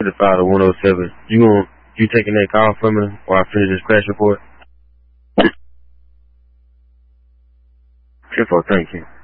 to the 5-107. You taking that call from me while I finish this crash report? 10-4, thank you.